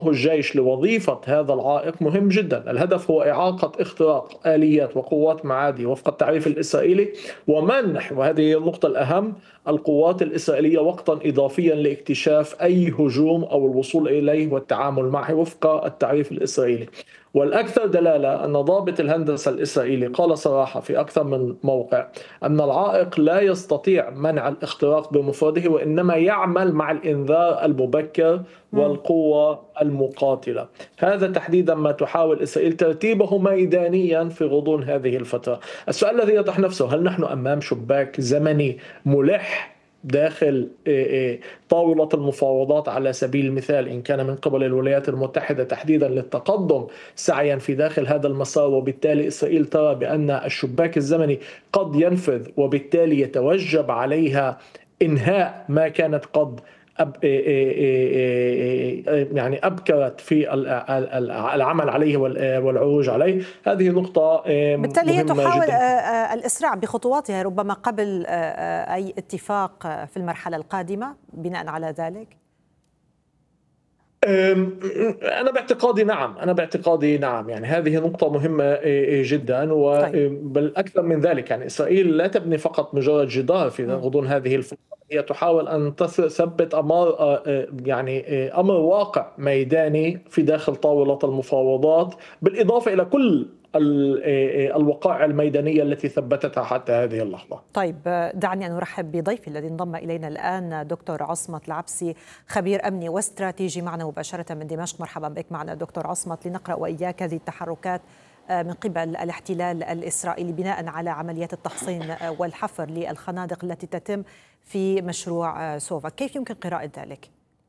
الجيش لوظيفة هذا العائق مهم جدا. الهدف هو إعاقة اختراق آليات وقوات معادية وفق التعريف الإسرائيلي، ومنح، وهذه هي النقطة الأهم، القوات الإسرائيلية وقتا إضافيا لاكتشاف أي هجوم أو الوصول إليه والتعامل معه وفق التعريف الإسرائيلي. والأكثر دلالة أن ضابط الهندسة الإسرائيلي قال صراحة في أكثر من موقع أن العائق لا يستطيع منع الاختراق بمفرده، وإنما يعمل مع الإنذار المبكر مم. والقوة المقاتلة. هذا تحديدا ما تحاول إسرائيل ترتيبه ميدانيا في غضون هذه الفترة. السؤال الذي يطرح نفسه: هل نحن أمام شباك زمني ملح داخل طاولة المفاوضات، على سبيل المثال إن كان من قبل الولايات المتحدة تحديدا للتقدم سعيا في داخل هذا المسار، وبالتالي إسرائيل ترى بأن الشباك الزمني قد ينفذ، وبالتالي يتوجب عليها إنهاء ما كانت قد يعني أبكرت في العمل عليه والعروج عليه. هذه نقطة بالتالي هي مهمة تحاول جدا. الإسراع بخطواتها ربما قبل أي اتفاق في المرحلة القادمة بناء على ذلك. أنا باعتقادي نعم، يعني هذه نقطة مهمة جدا، طيب. بل أكثر من ذلك. يعني إسرائيل لا تبني فقط مجرد جدار في غضون هذه الفترة، هي تحاول أن تثبت أمر أمر واقع ميداني في داخل طاولة المفاوضات، بالإضافة إلى كل الوقائع الميدانية التي ثبتتها حتى هذه اللحظة. طيب، دعني أن أرحب بضيفي الذي انضم إلينا الآن، دكتور عصمت العبسي، خبير أمني واستراتيجي، معنا مباشرة من دمشق. مرحبا بك معنا دكتور عصمت، لنقرأ وإياك هذه التحركات من قبل الاحتلال الإسرائيلي بناء على عمليات التحصين والحفر للخنادق التي تتم في مشروع سوفا. كيف يمكن قراءة ذلك؟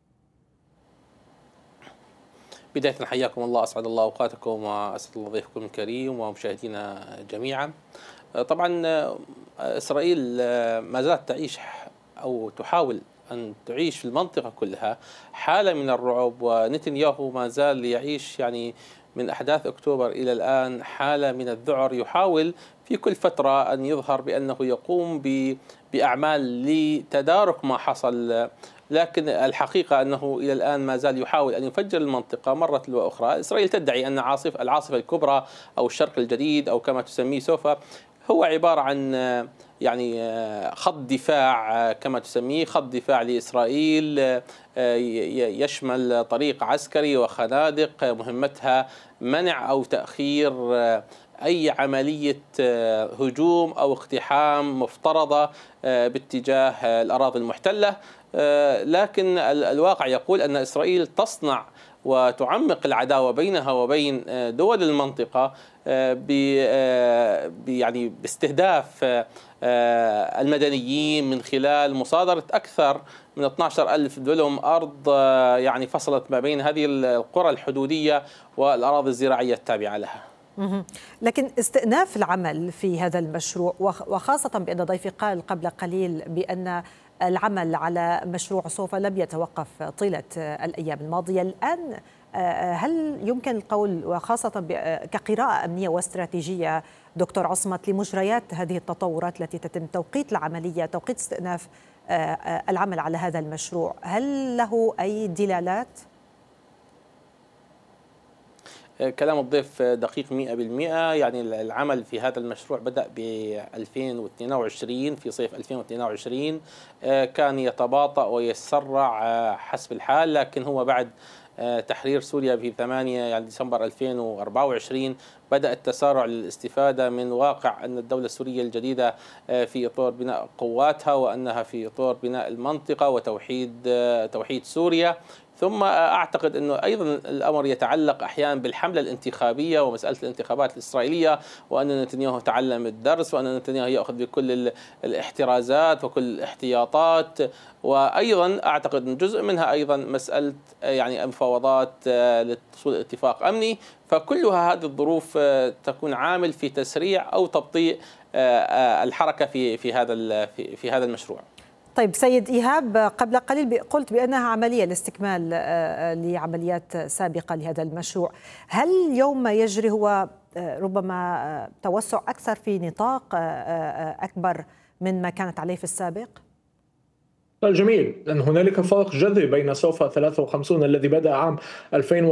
بداية حياكم الله، أسعد الله أوقاتكم وأسعد الله ضيفكم الكريم ومشاهدينا جميعا. طبعا إسرائيل ما زالت تعيش أو تحاول أن تعيش في المنطقة كلها حالة من الرعب، ونتنياهو ما زال يعيش يعني من أحداث أكتوبر إلى الآن حالة من الذعر، يحاول في كل فترة أن يظهر بأنه يقوم بأعمال لتدارك ما حصل، لكن الحقيقة أنه إلى الآن ما زال يحاول أن يفجر المنطقة مرة تلو أخرى. إسرائيل تدعي أن العاصفة الكبرى أو الشرق الجديد أو كما تسميه سوفا هو عبارة عن يعني خط دفاع، كما تسميه خط دفاع لإسرائيل، يشمل طريق عسكري وخنادق مهمتها منع أو تأخير أي عملية هجوم أو اقتحام مفترضة باتجاه الأراضي المحتلة. لكن الواقع يقول أن إسرائيل تصنع وتعمق العداوة بينها وبين دول المنطقة يعني باستهداف المدنيين من خلال مصادرة أكثر من 12,000 دلم أرض يعني فصلت ما بين هذه القرى الحدودية والأراضي الزراعية التابعة لها. لكن استئناف العمل في هذا المشروع، وخاصة بأن ضيفي قال قبل قليل بأن العمل على مشروع سوفا لم يتوقف طيلة الأيام الماضية، الآن هل يمكن القول، وخاصة كقراءة أمنية واستراتيجية دكتور عصمت، لمجريات هذه التطورات التي تتم، توقيت العملية، توقيت استئناف العمل على هذا المشروع، هل له أي دلالات؟ كلام الضيف دقيق 100%. يعني العمل في هذا المشروع بدأ ب 2022، في صيف 2022 كان يتباطأ ويسرع حسب الحال، لكن هو بعد تحرير سوريا في 8 يعني ديسمبر 2024 بدأ التسارع للاستفادة من واقع أن الدولة السورية الجديدة في إطار بناء قواتها، وأنها في إطار بناء المنطقة وتوحيد سوريا. ثم أعتقد أنه أيضا الأمر يتعلق أحيانا بالحملة الانتخابية ومسألة الانتخابات الإسرائيلية، وأن نتنياهو تعلم الدرس، وأن نتنياهو يأخذ بكل الاحترازات وكل الاحتياطات. وأيضا أعتقد أن جزء منها أيضا مسألة يعني مفاوضات للوصول اتفاق أمني، فكلها هذه الظروف تكون عامل في تسريع أو تبطيء الحركة في هذا المشروع. طيب سيد إيهاب، قبل قليل قلت بأنها عملية لاستكمال لعمليات سابقة لهذا المشروع، هل اليوم ما يجري هو ربما توسع أكثر في نطاق أكبر من ما كانت عليه في السابق؟ جميل، لأن هنالك فرق جذري بين سوفا 53 الذي بدأ عام 2000